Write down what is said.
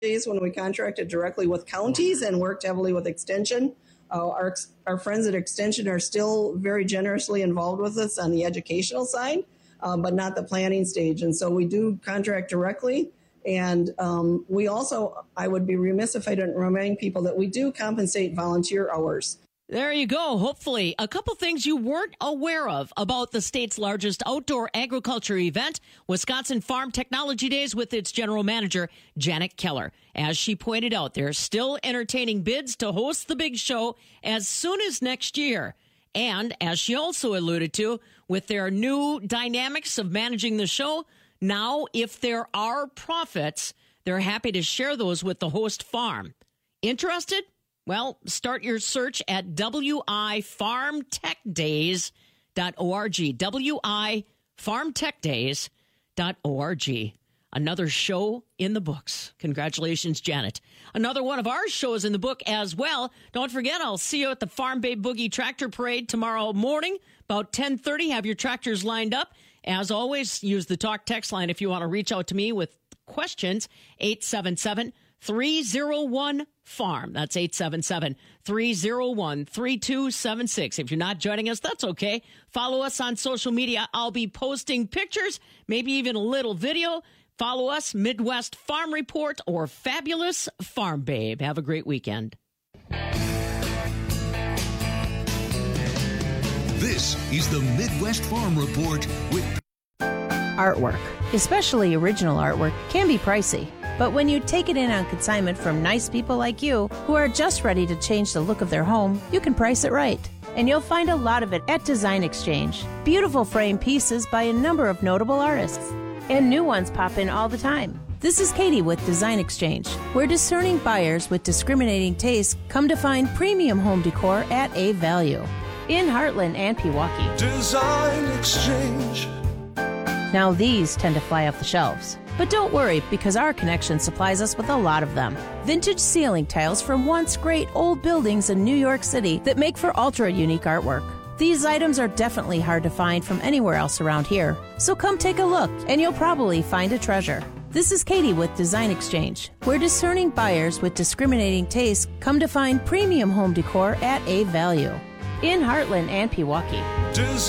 days when we contracted directly with counties and worked heavily with Extension. Our friends at Extension are still very generously involved with us on the educational side, but not the planning stage. And so we do contract directly. And we also, I would be remiss if I didn't remind people that we do compensate volunteer hours. There you go. Hopefully, a couple things you weren't aware of about the state's largest outdoor agriculture event, Wisconsin Farm Technology Days, with its general manager, Janet Keller. As she pointed out, they're still entertaining bids to host the big show as soon as next year. And as she also alluded to, with their new dynamics of managing the show, now if there are profits, they're happy to share those with the host farm. Interested? Well, start your search at wifarmtechdays.org. wifarmtechdays.org. Another show in the books. Congratulations, Janet. Another one of our shows in the book as well. Don't forget, I'll see you at the Farm Babe Boogie Tractor Parade tomorrow morning, about 10:30. Have your tractors lined up. As always, use the talk text line if you want to reach out to me with questions. 877-301-FARM. That's 877-301-3276. If you're not joining us, that's okay. Follow us on social media. I'll be posting pictures, maybe even a little video. Follow us, Midwest Farm Report or Fabulous Farm Babe. Have a great weekend. This is the Midwest Farm Report with artwork, especially original artwork, can be pricey. But when you take it in on consignment from nice people like you who are just ready to change the look of their home, you can price it right. And you'll find a lot of it at Design Exchange. Beautiful frame pieces by a number of notable artists. And new ones pop in all the time. This is Katie with Design Exchange, where discerning buyers with discriminating tastes come to find premium home decor at a value. In Heartland and Pewaukee. Design Exchange. Now these tend to fly off the shelves. But don't worry, because our connection supplies us with a lot of them. Vintage ceiling tiles from once great old buildings in New York City that make for ultra-unique artwork. These items are definitely hard to find from anywhere else around here. So come take a look, and you'll probably find a treasure. This is Katie with Design Exchange, where discerning buyers with discriminating tastes come to find premium home decor at a value. In Heartland and Pewaukee.